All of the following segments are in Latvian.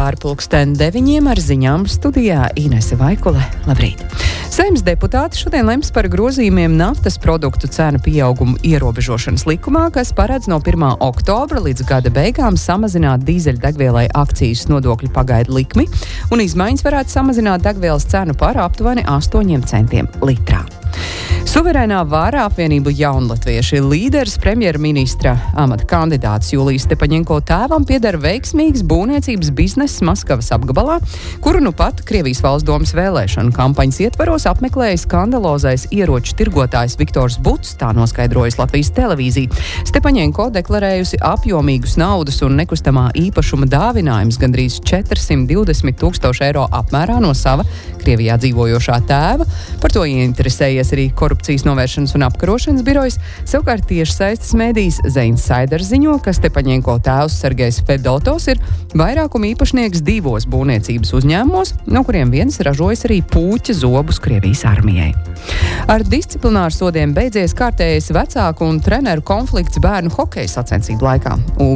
pāri 9:00 ar ziņām studijā Inese Vaikule. Labrīt! Saeimas deputāti šodien lems par grozījumiem naftas produktu cenu pieaugumu ierobežošanas likumā, kas paredz no 1. oktobra līdz gada beigām samazināt dīzeļdegvielai akcijas nodokļu pagaidu likmi, un izmaiņas varētu samazināt degvielas cenu par aptuveni 8 centiem litrā. Suverēnā vārā apvienību Jaunlatvieši līderis premjerministra amata kandidāts Julijas Stepaņenko tēvam pieder veiksmīgs būvniecības bizness Maskavas apgabalā, kuru nu pat Krievijas valsts domas vēlēšanu kampaņas ietvaros apmeklēja skandalozais ieroču tirgotājs Viktors Buts, tā noskaidrojas Latvijas televīzija. Stepaņenko deklarējusi apjomīgus naudas un nekustamā īpašuma dāvinājumus gandrīz 420 000 eiro apmērā no sava Krievijā dzīvojošā tēva. Par to ieinteresējies arī Korupcijas novēršanas un apkarošanas birojas. Savukārt tiešsaistes mēdījis The Insider ziņo, ka Stepaņenko tēvs Sergejs Fedotovs ir vairākuma īpašnieks 2 būvniecības uzņēmumos, no kuriem viens ražojas arī puķa zobus Krievijas armijai. Ar disciplināru sodiem beidzies kārtējais vecāku un treneru konflikts bērnu hokeja sacensību laikā.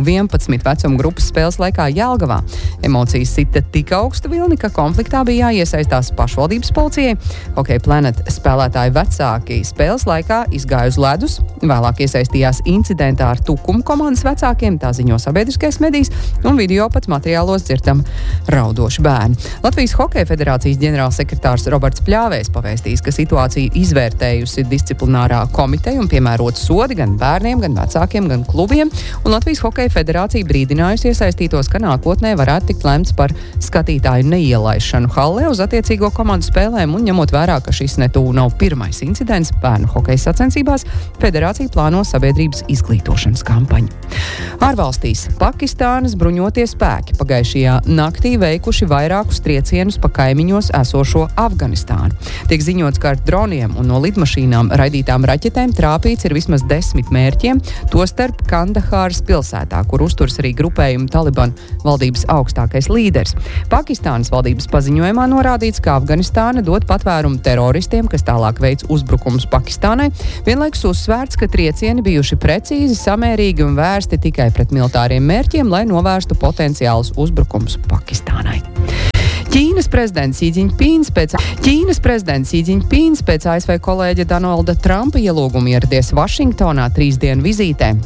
U11 vecuma grupas spēles laikā Jelgavā emocijas sita tik augstu vilni, ka konfliktā bija jāiesaistās pašvaldības policijai. Hokeja Planet spēlētāji vecāki spēles laikā izgāja uz ledus, vēlāk iesaistījās incidentā ar Tukumu komandas vecākiem, tā ziņo sabiedriskais medijs, un video pat materiālos dzirdam raudoši bērni. Latvijas Hokeja federācijas ģenerālsekretārs Roberts Pļāvējs pavēstījis, ka situāciju izvērtējusi disciplinārā komiteja un piemērot sodi gan bērniem, gan vecākiem, gan klubiem, un Latvijas Hokeja federācija brīdinājusi iesaistītos, ka nākotnē varētu tikt lemts par skatītāju neielaišanu hallē uz attiecīgo komandu spēlēm, un ņemot vērā, ka šis netū nav pirmais incidents bērnu hokeja sacensībās, federācija plāno sabiedrības izglītošanas kampaņu. Ārvalstīs Pakistānas bruņotie spēki pagājušajā naktī veikuši vairākus triecienus pa kaimiņos esošo Afganistānu. Tiek ziņots, ka ar droniem un no lidmašīnām raidītām raķetēm trāpīts ir vismaz 10 mērķiem, tostarp Kandahāras pilsētā, kur uzturas arī grupējuma Taliban valdības augstākais līderis. Pakistānas valdības paziņojumā norādīts, ka Afganistāna dod patvērumu teroristiem, kas tālāk veids uzbrukums Pakistānai, vienlaikus uzsvērts, ka triecieni bijuši precīzi, samērīgi un vērsti tikai pret militāriem mērķiem, lai novērstu potenciālus uzbrukums Pakistānai. Ķīnas prezidents Xi Jinpings pēc ASV kolēģa Donalda Trumpa ielūguma ieradies Vašingtonā 3 dienu vizītē.